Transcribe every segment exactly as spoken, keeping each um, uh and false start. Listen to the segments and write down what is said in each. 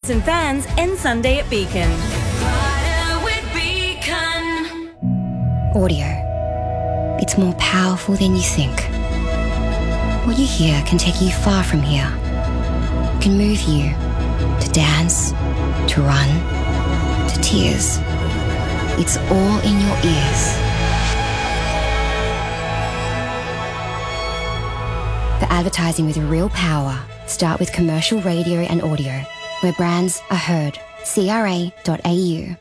Favourites and fans end Sunday at Beacon. Audio. It's more powerful than you think. What you hear can take you far from here. It can move you to dance, to run, to tears. It's all in your ears. For advertising with real power, start with commercial radio and audio, where brands are heard. C R A dot A U.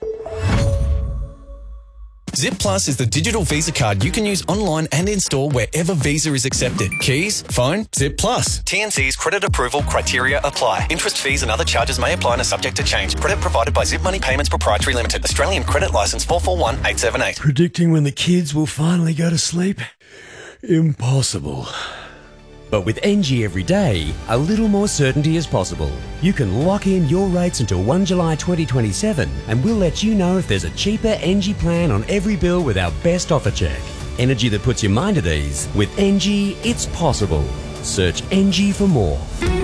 Zip Plus is the digital Visa card you can use online and in-store wherever Visa is accepted. Keys, phone, Zip Plus. T N C's credit approval criteria apply. Interest, fees and other charges may apply and are subject to change. Credit provided by Zip Money Payments Proprietary Limited. Australian credit licence four four one eight seven eight. Predicting when the kids will finally go to sleep? Impossible. But with N G Everyday, a little more certainty is possible. You can lock in your rates until the first of July twenty twenty-seven and we'll let you know if there's a cheaper N G plan on every bill with our best offer check. Energy that puts your mind at ease. With N G, it's possible. Search N G for more.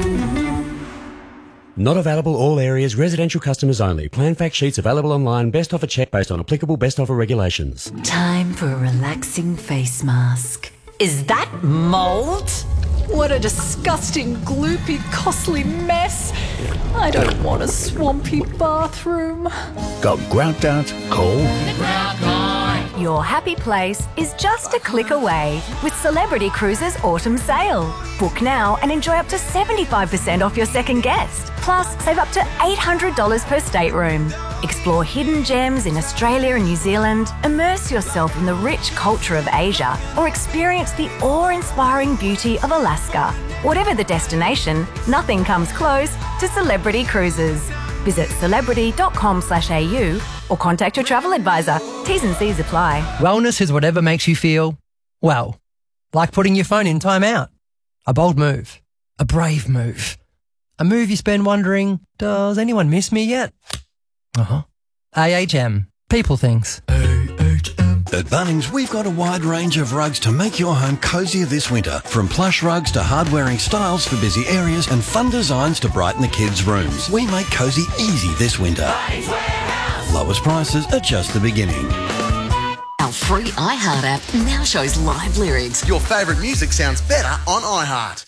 Not available all areas, residential customers only. Plan fact sheets available online. Best offer check based on applicable best offer regulations. Time for a relaxing face mask. Is that mould? What a disgusting, gloopy, costly mess. I don't want a swampy bathroom. Got grout out? Call Your happy place is just a click away with Celebrity Cruises Autumn Sale. Book now and enjoy up to seventy-five percent off your second guest. Plus, save up to eight hundred dollars per stateroom. Explore hidden gems in Australia and New Zealand, immerse yourself in the rich culture of Asia, or experience the awe-inspiring beauty of Alaska. Whatever the destination, nothing comes close to Celebrity Cruises. Visit celebrity.com slash AU or contact your travel advisor. T's and C's apply. Wellness is whatever makes you feel, well, like putting your phone in timeout. A bold move. A brave move. A move you spend wondering, does anyone miss me yet? Uh-huh. A H M. People things. At Bunnings, we've got a wide range of rugs to make your home cozier this winter. From plush rugs to hard-wearing styles for busy areas and fun designs to brighten the kids' rooms. We make cosy easy this winter. Lowest prices are just the beginning. Our free iHeart app now shows live lyrics. Your favourite music sounds better on iHeart.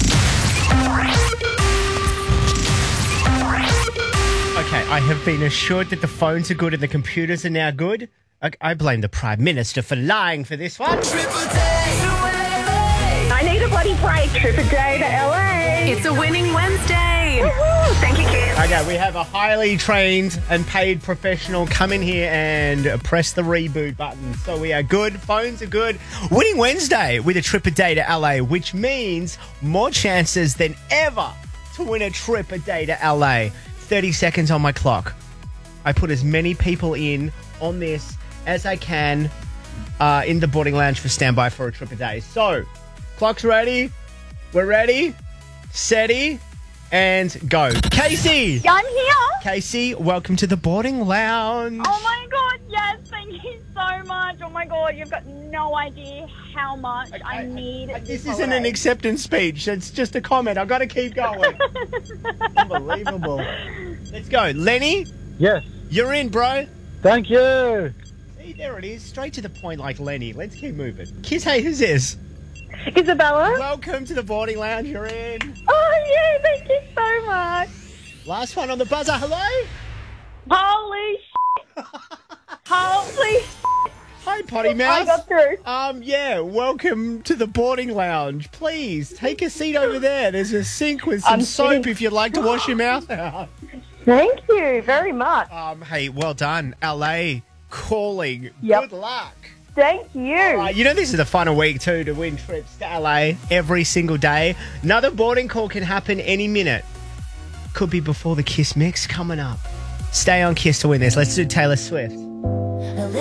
Okay, I have been assured that the phones are good and the computers are now good. I, I blame the Prime Minister for lying for this one. I need a bloody break. Trip a day to L A. It's a winning Wednesday. Woo-hoo. Thank you, kids. Okay, we have a highly trained and paid professional come in here and press the reboot button. So we are good. Phones are good. Winning Wednesday with a trip a day to L A, which means more chances than ever to win a trip a day to L A. thirty seconds on my clock. I put as many people in on this as I can uh, in the boarding lounge for standby for a trip a day. So, clock's ready. We're ready. Setty. And go. Casey! I'm here. Casey, welcome to the boarding lounge. Oh my God, yes, thank you so much. Oh my God, you've got no idea how much I, I need I, this This isn't an acceptance speech. It's just a comment. I've got to keep going. Unbelievable. Let's go. Lenny? Yes. You're in, bro. Thank you. See, there it is. Straight to the point like Lenny. Let's keep moving. Kiss, hey, who's this? Isabella. Welcome to the boarding lounge. You're in. Oh, yeah, thank you so much. Last one on the buzzer. Hello? Holy shit. Holy shit. Hi, Potty Mouse. I got through. Um, yeah, welcome to the boarding lounge. Please, take a seat over there. There's a sink with some I'm soap sitting- if you'd like to wash your mouth out. Thank you very much. Um, hey, well done. L A calling. Yep. Good luck. Thank you. Uh, you know, this is the final week, too, to win trips to L A every single day. Another boarding call can happen any minute. Could be before the Kiss Mix coming up. Stay on Kiss to win this. Let's do Taylor Swift.